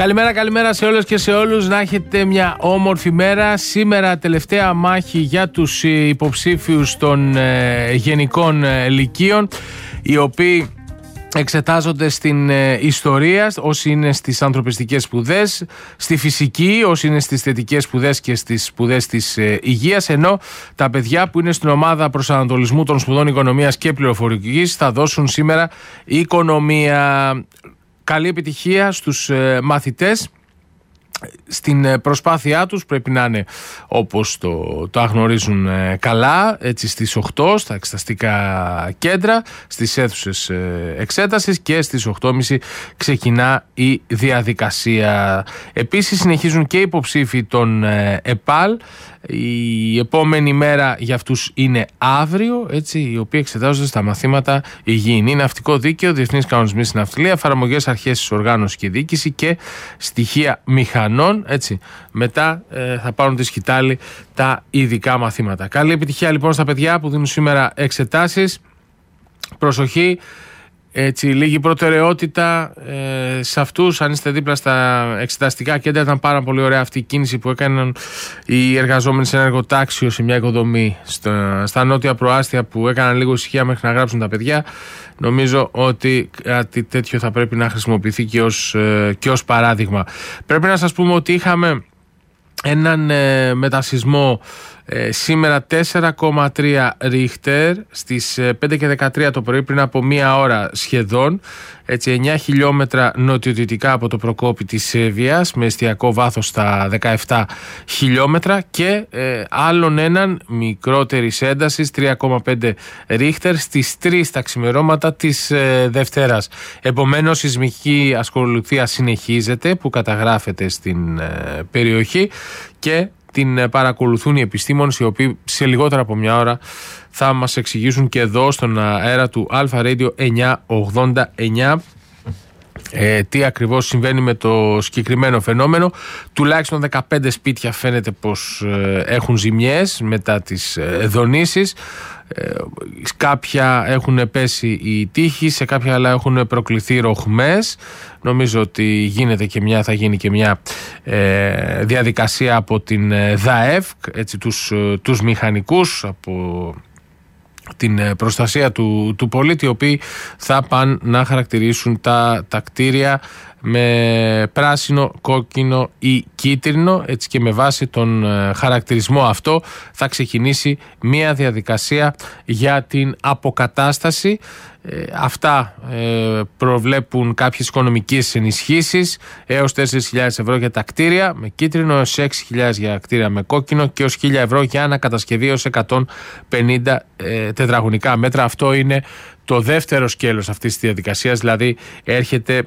Καλημέρα σε όλες και σε όλους. Να έχετε μια όμορφη μέρα. Σήμερα τελευταία μάχη για τους υποψήφιους των γενικών λυκείων, οι οποίοι εξετάζονται στην ιστορία, όσοι είναι στις ανθρωπιστικές σπουδές, στη φυσική, όσοι είναι στις θετικές σπουδές και στις σπουδές της υγείας, ενώ τα παιδιά που είναι στην ομάδα προσανατολισμού των σπουδών οικονομίας και πληροφορικής θα δώσουν σήμερα οικονομία. Καλή επιτυχία στους μαθητές στην προσπάθειά τους. Πρέπει να είναι όπως το γνωρίζουν καλά, έτσι στις 8 στα εξεταστικά κέντρα, στις αίθουσες εξέτασης, και στις 8.30 ξεκινά η διαδικασία. Επίσης συνεχίζουν και οι υποψήφοι των ΕΠΑΛ. Η επόμενη μέρα για αυτούς είναι αύριο, έτσι, οι οποίοι εξετάζονται στα μαθήματα υγιεινή, ναυτικό δίκαιο, διεθνείς κανονισμοί στην ναυτιλία, εφαρμογές αρχές της οργάνωσης και διοίκηση και στοιχεία μηχανών. Έτσι. Μετά θα πάρουν τη σκητάλη τα ειδικά μαθήματα. Καλή επιτυχία λοιπόν στα παιδιά που δίνουν σήμερα εξετάσεις. Προσοχή. Έτσι, λίγη προτεραιότητα σε αυτούς. Αν είστε δίπλα στα εξεταστικά κέντρα, ήταν πάρα πολύ ωραία αυτή η κίνηση που έκαναν οι εργαζόμενοι σε ένα εργοτάξιο, σε μια οικοδομή στα νότια προάστια, που έκαναν λίγο ησυχία μέχρι να γράψουν τα παιδιά. Νομίζω ότι κάτι τέτοιο θα πρέπει να χρησιμοποιηθεί και ως παράδειγμα. Πρέπει να σας πούμε ότι είχαμε έναν μετασεισμό σήμερα 4,3 Ρίχτερ στις 5 και 13 το πρωί, πριν από μία ώρα σχεδόν, έτσι, 9 χιλιόμετρα νοτιοδυτικά από το προκόπη της Σέβειας, με εστιακό βάθος στα 17 χιλιόμετρα, και άλλον έναν μικρότερης έντασης 3,5 Ρίχτερ στις 3 τα ξημερώματα της Δευτέρας. Επομένως η σεισμική ασκολουθία συνεχίζεται, που καταγράφεται στην περιοχή, και την παρακολουθούν οι επιστήμονες, οι οποίοι σε λιγότερα από μια ώρα θα μας εξηγήσουν και εδώ στον αέρα του Alpha Radio 989 τι ακριβώς συμβαίνει με το συγκεκριμένο φαινόμενο. Τουλάχιστον 15 σπίτια φαίνεται πως έχουν ζημιές μετά τις δονήσεις. Κάποια έχουν πέσει οι τείχοι, σε κάποια άλλα έχουν προκληθεί ροχμές. Νομίζω ότι θα γίνει και μια διαδικασία από την ΔΑΕΦ, έτσι, τους μηχανικούς, από την προστασία του πολίτη, οι οποίοι θα πάνε να χαρακτηρίσουν τα κτίρια με πράσινο, κόκκινο ή κίτρινο, έτσι, και με βάση τον χαρακτηρισμό αυτό θα ξεκινήσει μια διαδικασία για την αποκατάσταση. Αυτά προβλέπουν κάποιες οικονομικές ενισχύσεις, έως 4.000 ευρώ για τα κτίρια με κίτρινο, έως 6.000 για κτίρια με κόκκινο, και έως 1.000 ευρώ για ανακατασκευή έως 150 τετραγωνικά μέτρα. Αυτό είναι το δεύτερο σκέλος αυτής της διαδικασίας, δηλαδή έρχεται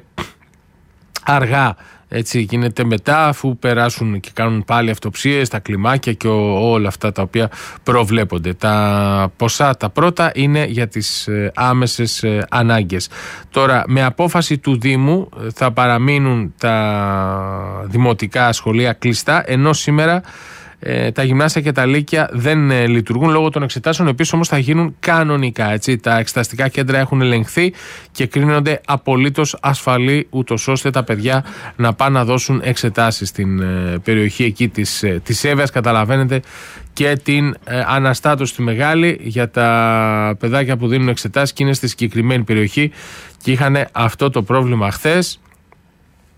αργά, έτσι, γίνεται μετά, αφού περάσουν και κάνουν πάλι αυτοψίες, τα κλιμάκια και όλα αυτά τα οποία προβλέπονται. Τα ποσά τα πρώτα είναι για τις άμεσες ανάγκες. Τώρα, με απόφαση του Δήμου θα παραμείνουν τα δημοτικά σχολεία κλειστά, ενώ σήμερα τα γυμνάσια και τα λύκεια δεν λειτουργούν λόγω των εξετάσεων. Επίσης όμως θα γίνουν κανονικά, έτσι. Τα εξεταστικά κέντρα έχουν ελεγχθεί και κρίνονται απολύτως ασφαλή, ούτως ώστε τα παιδιά να πάνε να δώσουν εξετάσεις στην περιοχή εκεί της Εύβοιας. Καταλαβαίνετε και την αναστάτωση τη μεγάλη για τα παιδάκια που δίνουν εξετάσεις και είναι στη συγκεκριμένη περιοχή, και είχαν αυτό το πρόβλημα χθες.